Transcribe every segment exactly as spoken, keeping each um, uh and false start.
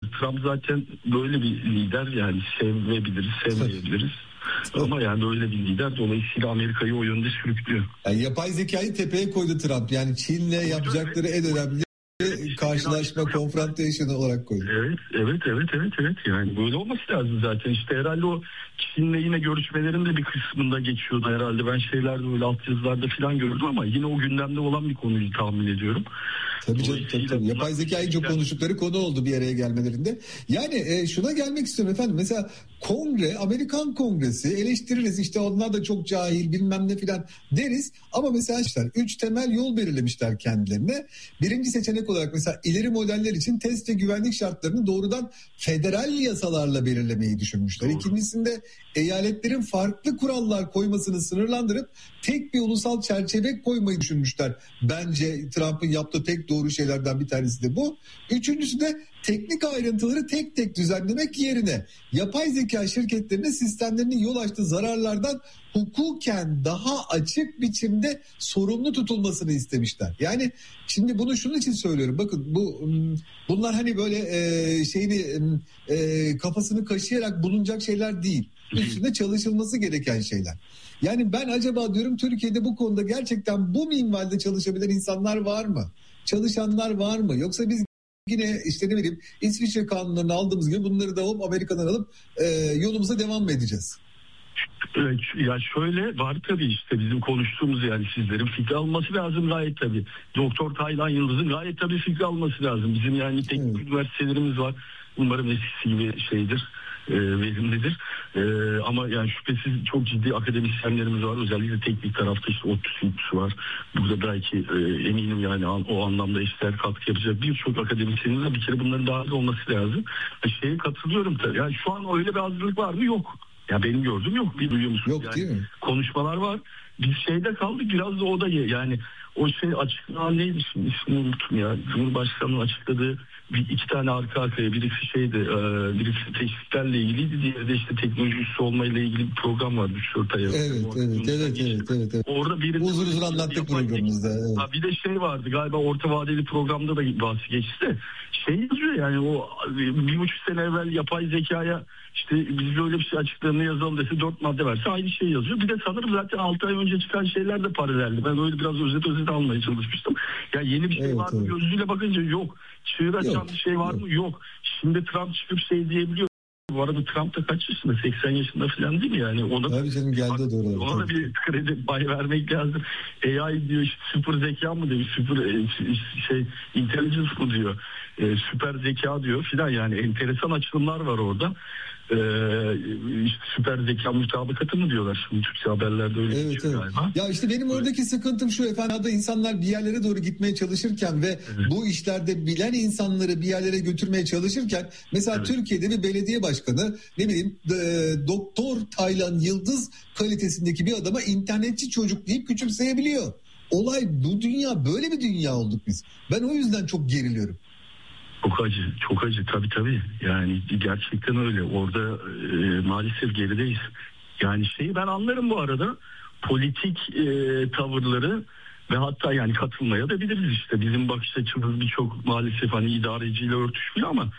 Trump zaten böyle bir lider, yani sevebiliriz, sevmeyebiliriz. Ama yani böyle bir lider, dolayısıyla Amerika'yı o yönde sürüklüyor. Yani yapay zekayı tepeye koydu Trump. Yani Çin'le yapacakları en önemli evet, karşılaşma, confrontation olarak koydu. Evet, evet, evet, evet, evet. Yani böyle olması lazım zaten. İşte herhalde o Çin'le yine görüşmelerin de bir kısmında geçiyordu herhalde. Ben şeylerde böyle altyazılarda falan gördüm ama yine o gündemde olan bir konuyu tahmin ediyorum. Tabii canım, tabii, tabii. Yapay zekayı çok konuştukları konu oldu bir araya gelmelerinde. Yani e, şuna gelmek istiyorum efendim. Mesela kongre, Amerikan kongresi eleştiririz. İşte onlar da çok cahil bilmem ne filan deriz. Ama mesela işte üç temel yol belirlemişler kendilerine. Birinci seçenek olarak mesela ileri modeller için test ve güvenlik şartlarını doğrudan federal yasalarla belirlemeyi düşünmüşler. Doğru. İkincisinde eyaletlerin farklı kurallar koymasını sınırlandırıp tek bir ulusal çerçeve koymayı düşünmüşler. Bence Trump'ın yaptığı tek doğru şeylerden bir tanesi de bu. Üçüncüsü de teknik ayrıntıları tek tek düzenlemek yerine yapay zeka şirketlerine sistemlerinin yol açtığı zararlardan hukuken daha açık biçimde sorumlu tutulmasını istemişler. Yani şimdi bunu şunun için söylüyorum. Bakın bu bunlar hani böyle e, şeyini e, kafasını kaşıyarak bulunacak şeyler değil. Üstünde çalışılması gereken şeyler. Yani ben acaba diyorum Türkiye'de bu konuda gerçekten bu minvalde çalışabilen insanlar var mı? Çalışanlar var mı? Yoksa biz yine işte ne bileyim İsviçre kanunlarını aldığımız gibi bunları da alıp Amerika'dan alıp e, yolumuza devam mı edeceğiz? Evet, ya şöyle var tabii, işte bizim konuştuğumuz, yani sizlerin fikri alması lazım gayet tabii. Doktor Taylan Yıldız'ın gayet tabii fikri alması lazım. Bizim yani teknik evet. üniversitelerimiz var. Umarım eskisi gibi şeydir, e, verimlidir. E, ama yani şüphesiz çok ciddi akademisyenlerimiz var. Özellikle teknik tarafta işte ODTÜ var. Burada belki e, eminim yani o anlamda eşler katkı yapacak birçok akademisyenimiz var. Bir kere bunların dahil olması lazım. E, şeye katılıyorum tabii. Yani şu an öyle bir hazırlık var mı? Yok. Ya benim gördüğüm yok. Bir duyuyor musun? Yok, yani değil mi? Konuşmalar var. Biz şeyde kaldık biraz da o da yani o şey açıklanan neydi şimdi, ismini unuttum ya. Cumhurbaşkanı'nın açıkladığı bir iki tane arka arkaya, birisi şeydi, birisi teşviklerle ilgiliydi, diğeri de işte teknoloji üssü olmayla ilgili bir program vardı üç dört ay. Evet, evet, evet, evet, evet, evet. Orada bir uzun uzun anlattık programımızda. Evet. Ha, bir de şey vardı galiba, orta vadeli programda da bahsi geçti de şey yazıyor yani, o bir buçuk sene evvel yapay zekaya işte biz böyle bir şey açıklarını yazalım dese dört madde verse aynı şey yazıyor. Bir de sanırım zaten altı ay önce çıkan şeyler de paraleldi. Ben öyle biraz özet özet almaya çalışmıştım. Ya yani yeni bir şey evet, var mı evet. gözüyle bakınca yok. Çığır açan bir şey var yok. mı? Yok. Şimdi Trump çıkıp şey diyebiliyor. Bu arada Trump da kaç yaşında? seksen yaşında falan değil mi yani? Ona tabii canım, geldi bak, doğru. Ona da bir kredi pay vermek lazım. A I diyor, işte, süper zeka mı diyor? Süper şey intelligence mı diyor? E, süper zeka diyor filan, yani enteresan açılımlar var orada. Ee, işte süper zeka mutabakatı mı diyorlar şimdi Türkçe haberlerde, öyle evet, geçiyor evet. galiba. Ya işte benim oradaki sıkıntım şu efendim, da insanlar bir yerlere doğru gitmeye çalışırken ve evet. bu işlerde bilen insanları bir yerlere götürmeye çalışırken mesela evet. Türkiye'de bir belediye başkanı ne bileyim e, Doktor Taylan Yıldız kalitesindeki bir adama internetçi çocuk deyip küçümseyebiliyor. Olay bu, dünya böyle bir dünya olduk biz. Ben o yüzden çok geriliyorum. Çok acı, çok acı tabii tabii. Yani gerçekten öyle. Orada e, maalesef gerideyiz. Yani şeyi ben anlarım bu arada. Politik e, tavırları ve hatta yani katılmaya da biliriz işte. Bizim bakış açımız birçok maalesef hani idareciyle örtüşmüyor ama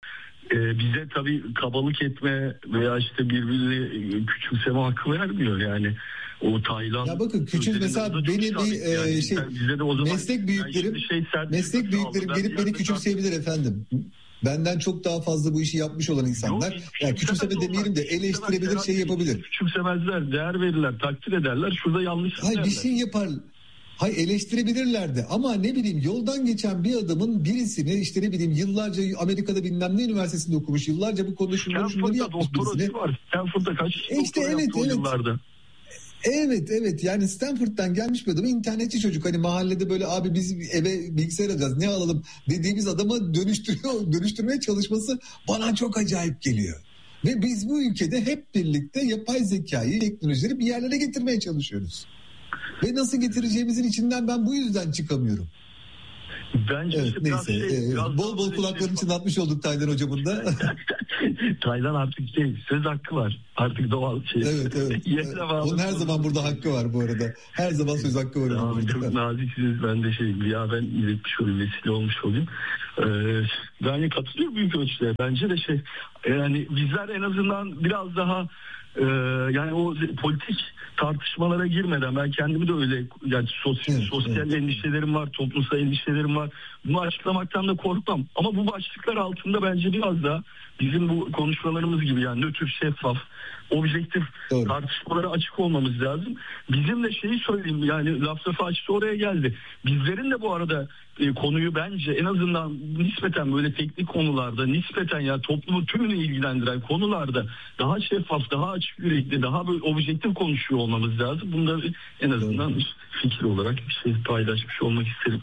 e, bize tabii kabalık etme veya işte birbirini küçümseme hakkı vermiyor yani. O Tayland. Ya bakın küçük mesela beni bir e, yani şey meslek büyüklerim yani şey meslek büyüklerim gelip beni küçümseyebilir efendim. Benden çok daha fazla bu işi yapmış olan insanlar. Yok, yani küçümseme demeyelim de eleştirebilir, şey yapabilir. Küçümsemezler, değer verirler, takdir ederler. Şurada yanlış Hayır derler. Bir şey yapar. Hayır, eleştirebilirlerdi ama ne bileyim yoldan geçen bir adamın birisini işte ne bileyim yıllarca Amerika'da bilmem ne üniversitesinde okumuş, yıllarca bu konuda şunları şunları yapmış birisine. Var. Stanford'da kaç e işte evet evet. Yıllarda. Evet evet yani Stanford'dan gelmiş bir adam, internetçi çocuk, hani mahallede böyle abi biz eve bilgisayar alacağız ne alalım dediğimiz adama dönüştürüyor, dönüştürmeye çalışması bana çok acayip geliyor. Ve biz bu ülkede hep birlikte yapay zekayı, teknolojileri bir yerlere getirmeye çalışıyoruz. Ve nasıl getireceğimizin içinden ben bu yüzden çıkamıyorum. Bence evet, işte neyse şey, ee, bol bol kulaklarını çınlatmış olduk Taylan hocamın da. Taylan artık şey, söz hakkı var. Artık doğal şey. Evet evet. Onun her zaman burada hakkı var bu arada. Her zaman söz hakkı var. Abi çok naziksiniz, ben de şey ya ben iletmiş olayım, vesile olmuş olayım. Ee, yani katılıyorum büyük ölçüde. Bence de şey yani bizler en azından biraz daha e, yani o politik tartışmalara girmeden ben kendimi de öyle yani sosyal, evet, sosyal evet. endişelerim var, toplumsal endişelerim var. Bunu açıklamaktan da korkmam. Ama bu başlıklar altında bence biraz da bizim bu konuşmalarımız gibi yani nötr, şeffaf, objektif Doğru. tartışmalara açık olmamız lazım. Bizim de şeyi söyleyeyim yani laf lafı açtı oraya geldi. Bizlerin de bu arada e, konuyu bence en azından nispeten böyle teknik konularda nispeten ya toplumu tümünü ilgilendiren konularda daha şeffaf, daha açık yürekli, daha böyle objektif konuşuyor olmamız lazım. Bunları en azından Doğru. fikir olarak bir şey paylaşmış olmak isterim.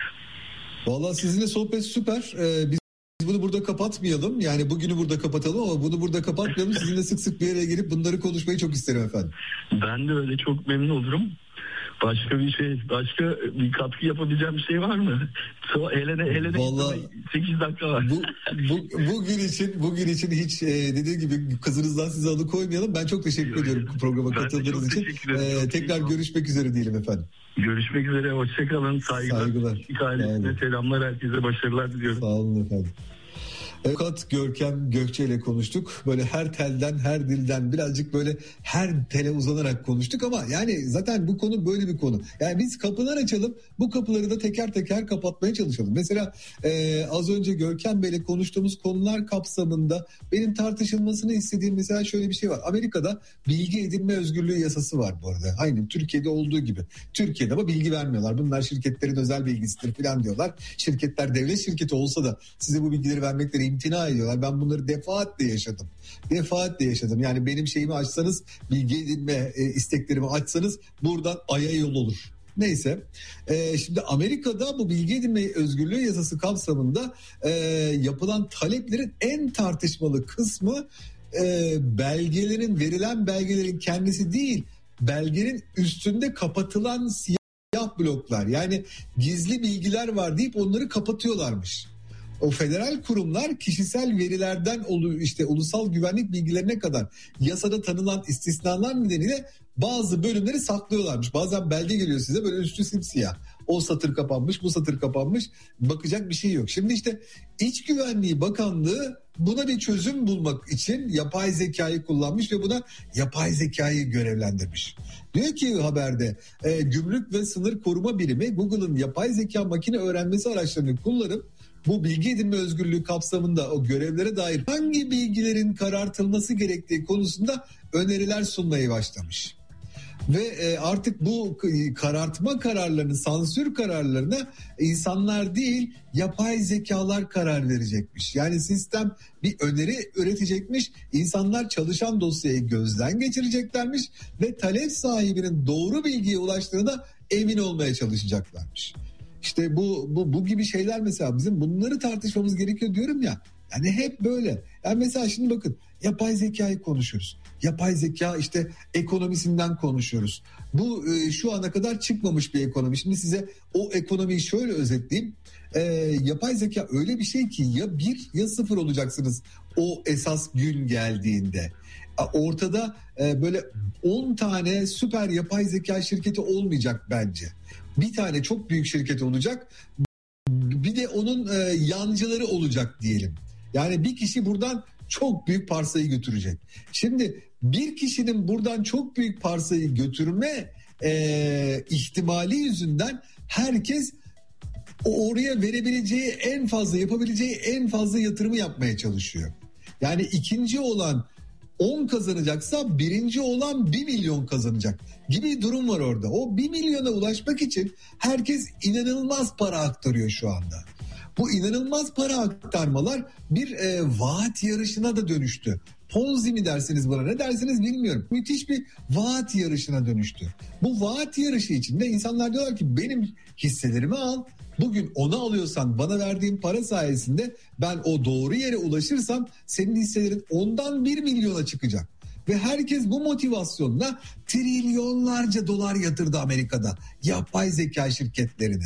Vallahi sizinle sohbet süper. Ee, biz Biz bunu burada kapatmayalım. Yani bugünü burada kapatalım ama bunu burada kapatmayalım. Sizinle sık sık bir yere gelip bunları konuşmayı çok isterim efendim. Ben de öyle, çok memnun olurum. Başka bir şey, başka bir katkı yapabileceğim bir şey var mı? Elene, elene Vallahi, sekiz dakika var. Bu, bu, bugün için bugün için hiç e, dediğim gibi kızınızdan sizi alıkoymayalım. Ben çok teşekkür ediyorum programa katıldığınız için. E, tekrar görüşmek üzere diyelim efendim. Görüşmek üzere. Hoşçakalın. Saygılar. Saygılar. Saygılar. Selamlar. Herkese başarılar diliyorum. Sağ olun efendim. Avukat Görkem Gökçe ile konuştuk. Böyle her telden, her dilden birazcık böyle her tele uzanarak konuştuk ama yani zaten bu konu böyle bir konu. Yani biz kapılar açalım, bu kapıları da teker teker kapatmaya çalışalım. Mesela e, az önce Görkem Bey ile konuştuğumuz konular kapsamında benim tartışılmasını istediğim mesela şöyle bir şey var. Amerika'da bilgi edinme özgürlüğü yasası var bu arada. Aynı Türkiye'de olduğu gibi. Türkiye'de ama bilgi vermiyorlar. Bunlar şirketlerin özel bilgisidir falan diyorlar. Şirketler devlet şirketi olsa da size bu bilgileri vermekleri imtina ediyorlar. Ben bunları defaatle yaşadım. Defaatle yaşadım. Yani benim şeyimi açsanız, bilgi edinme e, isteklerimi açsanız buradan aya yol olur. Neyse. E, şimdi Amerika'da bu bilgi edinme özgürlüğü yasası kapsamında e, yapılan taleplerin en tartışmalı kısmı e, belgelerin, verilen belgelerin kendisi değil, belgenin üstünde kapatılan siyah bloklar. Yani gizli bilgiler var deyip onları kapatıyorlarmış. O federal kurumlar kişisel verilerden işte ulusal güvenlik bilgilerine kadar yasada tanınan istisnalar nedeniyle bazı bölümleri saklıyorlarmış. Bazen belge geliyor size böyle üstü simsiyah. O satır kapanmış, bu satır kapanmış. Bakacak bir şey yok. Şimdi işte İç Güvenliği Bakanlığı buna bir çözüm bulmak için yapay zekayı kullanmış ve buna yapay zekayı görevlendirmiş. Diyor ki haberde e, Gümrük ve Sınır Koruma Birimi Google'ın yapay zeka makine öğrenmesi araçlarını kullanıp bu bilgi edinme özgürlüğü kapsamında o görevlere dair hangi bilgilerin karartılması gerektiği konusunda öneriler sunmaya başlamış. Ve artık bu karartma kararlarını, sansür kararlarına insanlar değil yapay zekalar karar verecekmiş. Yani sistem bir öneri üretecekmiş, insanlar çalışan dosyayı gözden geçireceklermiş ve talep sahibinin doğru bilgiye ulaştığına da emin olmaya çalışacaklarmış. İşte bu bu bu gibi şeyler mesela bizim bunları tartışmamız gerekiyor diyorum ya. Yani hep böyle. Yani mesela şimdi bakın yapay zekayı konuşuyoruz. Yapay zeka işte ekonomisinden konuşuyoruz. Bu e, şu ana kadar çıkmamış bir ekonomi. Şimdi size o ekonomiyi şöyle özetleyeyim. E, yapay zeka öyle bir şey ki ya bir ya sıfır olacaksınız o esas gün geldiğinde. Ortada e, böyle on tane süper yapay zeka şirketi olmayacak bence. Bir tane çok büyük şirket olacak. Bir de onun e, yancıları olacak diyelim. Yani bir kişi buradan çok büyük parsayı götürecek. Şimdi bir kişinin buradan çok büyük parsayı götürme e, ihtimali yüzünden herkes oraya verebileceği en fazla, yapabileceği en fazla yatırımı yapmaya çalışıyor. Yani ikinci olan on kazanacaksa birinci olan bir milyon kazanacak gibi bir durum var orada. O bir milyona ulaşmak için herkes inanılmaz para aktarıyor şu anda. Bu inanılmaz para aktarmalar bir e, vaat yarışına da dönüştü. Ponzi mi dersiniz buna, ne dersiniz bilmiyorum. Müthiş bir vaat yarışına dönüştü. Bu vaat yarışı içinde insanlar diyorlar ki benim hisselerimi al. Bugün onu alıyorsan bana verdiğin para sayesinde ben o doğru yere ulaşırsam senin hisselerin ondan bir milyona çıkacak. Ve herkes bu motivasyonla trilyonlarca dolar yatırdı Amerika'da yapay zeka şirketlerine.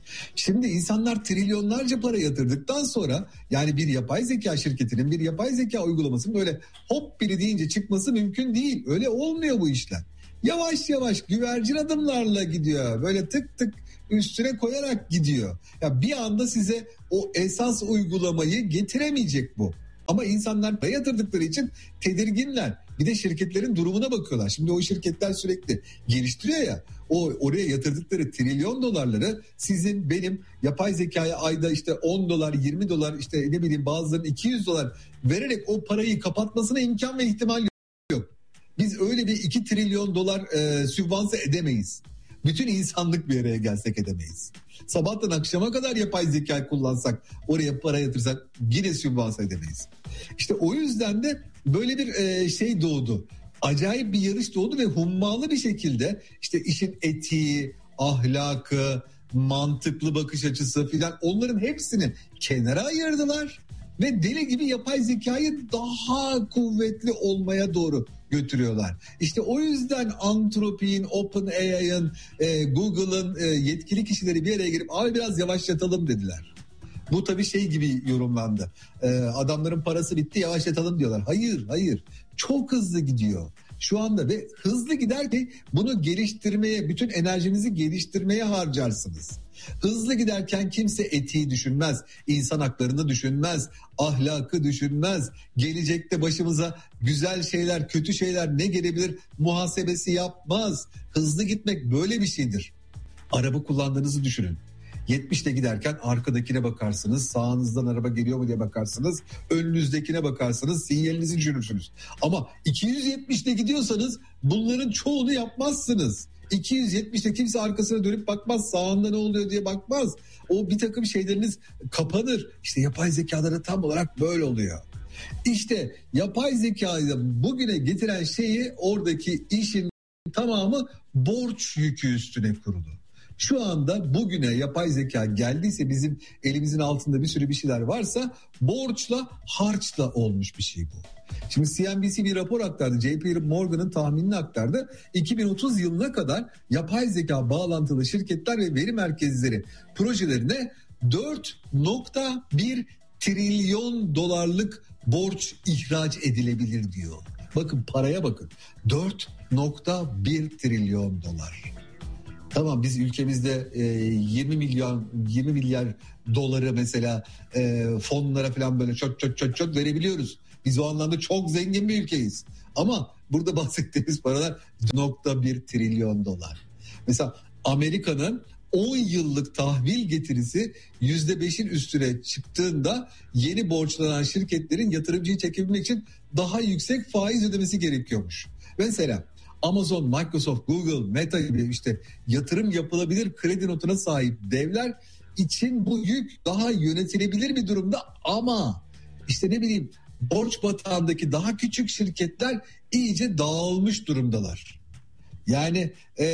Şimdi insanlar trilyonlarca para yatırdıktan sonra yani bir yapay zeka şirketinin bir yapay zeka uygulamasının böyle hop biri deyince çıkması mümkün değil. Öyle olmuyor bu işler. Yavaş yavaş güvercin adımlarla gidiyor. Böyle tık tık üstüne koyarak gidiyor. Ya bir anda size o esas uygulamayı getiremeyecek bu. Ama insanlar para yatırdıkları için tedirginler. Bir de şirketlerin durumuna bakıyorlar. Şimdi o şirketler sürekli geliştiriyor ya. O oraya yatırdıkları trilyon dolarları sizin benim yapay zekaya ayda işte on dolar, yirmi dolar, işte ne bileyim bazılarının iki yüz dolar vererek o parayı kapatmasına imkan ve ihtimal yok. Biz öyle bir iki trilyon dolar e, sübvanse edemeyiz. Bütün insanlık bir araya gelsek edemeyiz. Sabahtan akşama kadar yapay zeka kullansak, oraya para yatırsak yine sübvanse edemeyiz. İşte o yüzden de böyle bir e, şey doğdu. Acayip bir yarış doğdu ve hummalı bir şekilde işte işin etiği, ahlakı, mantıklı bakış açısı filan onların hepsini kenara ayırdılar. Ve deli gibi yapay zekayı daha kuvvetli olmaya doğru götürüyorlar. İşte o yüzden Anthropic'in, OpenAI'ın, e, Google'ın e, yetkili kişileri bir araya gelip abi biraz yavaşlatalım dediler. Bu tabii şey gibi yorumlandı. E, adamların parası bitti yavaşlatalım diyorlar. Hayır, hayır. Çok hızlı gidiyor şu anda ve hızlı gider ki bunu geliştirmeye, bütün enerjinizi geliştirmeye harcarsınız. Hızlı giderken kimse etiği düşünmez, insan haklarını düşünmez, ahlakı düşünmez, gelecekte başımıza güzel şeyler, kötü şeyler ne gelebilir muhasebesi yapmaz. Hızlı gitmek böyle bir şeydir. Araba kullandığınızı düşünün. yetmişte giderken arkadakine bakarsınız, sağınızdan araba geliyor mu diye bakarsınız, önünüzdekine bakarsınız, sinyalinizi düşürürsünüz. Ama iki yüz yetmişte gidiyorsanız bunların çoğunu yapmazsınız. iki yüz yetmişte kimse arkasına dönüp bakmaz, sağında ne oluyor diye bakmaz. O bir takım şeyleriniz kapanır. İşte yapay zekalara tam olarak böyle oluyor. İşte yapay zekayı bugüne getiren şeyi oradaki işin tamamı borç yükü üstüne kurulu. Şu anda bugüne yapay zeka geldiyse bizim elimizin altında bir sürü bir şeyler varsa borçla harçla olmuş bir şey bu. Şimdi C N B C bir rapor aktardı. J P Morgan'ın tahminini aktardı. iki bin otuz yılına kadar yapay zeka bağlantılı şirketler ve veri merkezleri projelerine dört nokta bir trilyon dolarlık borç ihraç edilebilir diyor. Bakın paraya bakın. dört nokta bir trilyon dolar. Tamam biz ülkemizde e, yirmi milyon yirmi milyar doları mesela e, fonlara falan böyle çok çok çok çok verebiliyoruz. Biz o anlamda çok zengin bir ülkeyiz. Ama burada bahsettiğimiz paralar dört nokta bir trilyon dolar. Mesela Amerika'nın on yıllık tahvil getirisi yüzde beşin üstüne çıktığında yeni borçlanan şirketlerin yatırımcıyı çekebilmek için daha yüksek faiz ödemesi gerekiyormuş. Mesela Amazon, Microsoft, Google, Meta gibi işte yatırım yapılabilir kredi notuna sahip devler için bu yük daha yönetilebilir bir durumda ama işte ne bileyim borç batağındaki daha küçük şirketler iyice dağılmış durumdalar. Yani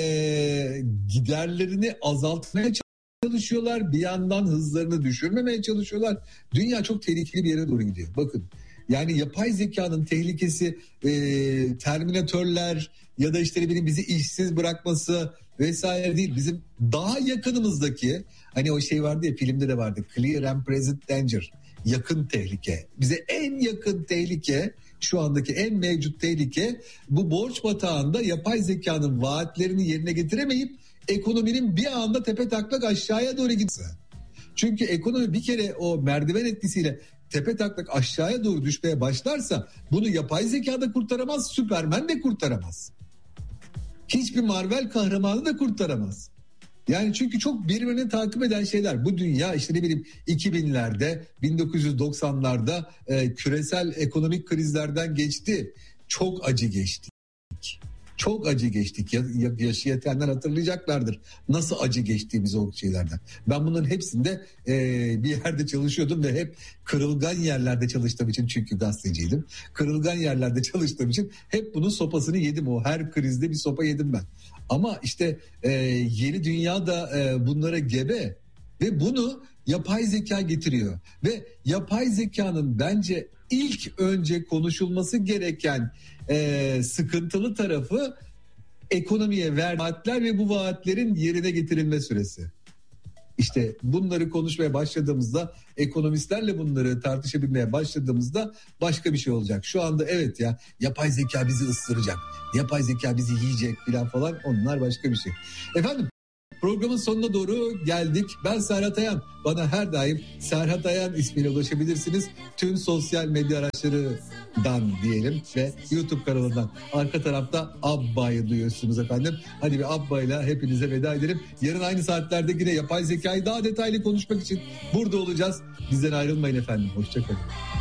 ee, giderlerini azaltmaya çalışıyorlar, bir yandan hızlarını düşürmemeye çalışıyorlar. Dünya çok tehlikeli bir yere doğru gidiyor. Bakın yani yapay zekanın tehlikesi e, terminatörler ya da işte benim bizi işsiz bırakması vesaire değil. Bizim daha yakınımızdaki hani o şey vardı ya filmde de vardı. Clear and present danger. Yakın tehlike. Bize en yakın tehlike şu andaki en mevcut tehlike bu borç batağında yapay zekanın vaatlerini yerine getiremeyip ekonominin bir anda tepe taklak aşağıya doğru gitse. Çünkü ekonomi bir kere o merdiven etkisiyle tepe taklak aşağıya doğru düşmeye başlarsa bunu yapay zeka da kurtaramaz, Süpermen de kurtaramaz. Hiçbir Marvel kahramanı da kurtaramaz. Yani çünkü çok birbirini takip eden şeyler. Bu dünya işte ne bileyim iki binlerde, bin dokuz yüz doksanlarda e, küresel ekonomik krizlerden geçti. Çok acı geçtik. Çok acı geçtik. Ya, yaşayanlar hatırlayacaklardır. Nasıl acı geçtiğimiz o şeylerden. Ben bunların hepsinde e, bir yerde çalışıyordum ve hep kırılgan yerlerde çalıştığım için çünkü gazeteciydim. Kırılgan yerlerde çalıştığım için hep bunun sopasını yedim. O her krizde bir sopa yedim ben. Ama işte e, yeni dünya da e, bunlara gebe ve bunu yapay zeka getiriyor. Ve yapay zekanın bence ilk önce konuşulması gereken e, sıkıntılı tarafı ekonomiye verdiği vaatler ve bu vaatlerin yerine getirilme süresi. İşte bunları konuşmaya başladığımızda, ekonomistlerle bunları tartışabilmeye başladığımızda başka bir şey olacak. Şu anda evet ya, yapay zeka bizi ısıracak, yapay zeka bizi yiyecek falan falan, onlar başka bir şey. Efendim, programın sonuna doğru geldik. Ben Serhat Ayan. Bana her daim Serhat Ayan ismiyle ulaşabilirsiniz. Tüm sosyal medya araçlarından diyelim ve YouTube kanalından. Arka tarafta Abba'yı duyuyorsunuz efendim. Hadi bir Abba'yla hepinize veda edelim. Yarın aynı saatlerde yine yapay zekayı daha detaylı konuşmak için burada olacağız. Bizden ayrılmayın efendim. Hoşçakalın.